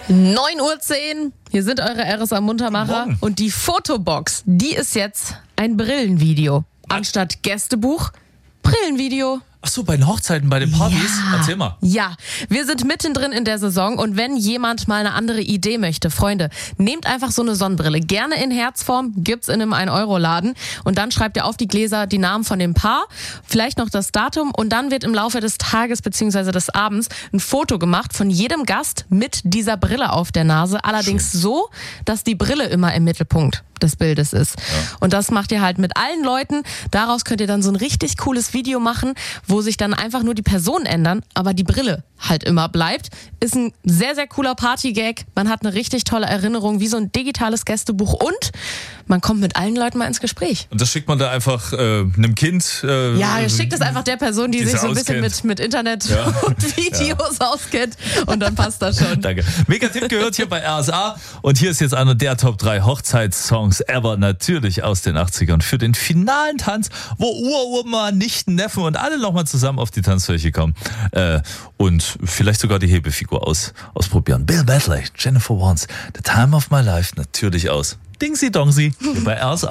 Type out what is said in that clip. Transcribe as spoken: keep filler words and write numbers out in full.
neun Uhr zehn, hier sind eure R S A Muntermacher und die Fotobox, die ist jetzt ein Brillenvideo. Anstatt Gästebuch, Brillenvideo. Ach so, bei den Hochzeiten, bei den Partys? Ja. Erzähl mal. Ja, wir sind mittendrin in der Saison und wenn jemand mal eine andere Idee möchte, Freunde, nehmt einfach so eine Sonnenbrille. Gerne in Herzform, gibt's in einem ein Euro Laden und dann schreibt ihr auf die Gläser die Namen von dem Paar, vielleicht noch das Datum und dann wird im Laufe des Tages bzw. des Abends ein Foto gemacht von jedem Gast mit dieser Brille auf der Nase. Allerdings Schön. so, dass die Brille immer im Mittelpunkt des Bildes ist. Ja. Und das macht ihr halt mit allen Leuten. Daraus könnt ihr dann so ein richtig cooles Video machen, wo sich dann einfach nur die Personen ändern, aber die Brille halt immer bleibt. Ist ein sehr, sehr cooler Party-Gag. Man hat eine richtig tolle Erinnerung, wie so ein digitales Gästebuch und man kommt mit allen Leuten mal ins Gespräch. Und das schickt man da einfach äh, einem Kind? Äh, ja, ihr schickt es einfach der Person, die, die sich so ein bisschen mit, mit Internet ja. und Videos ja. auskennt und dann passt das schon. Danke. Mega Tipp gehört hier bei R S A und hier ist jetzt einer der Top drei Hochzeitssongs ever, natürlich aus den achtzigern für den finalen Tanz, wo Uroma, Nichten, Neffen und alle nochmal zusammen auf die Tanzfläche kommen äh, und vielleicht sogar die Hebefigur aus, ausprobieren. Bill Medley, Jennifer Warnes, The Time of My Life, natürlich aus Dingsy Dongsy bei R S A.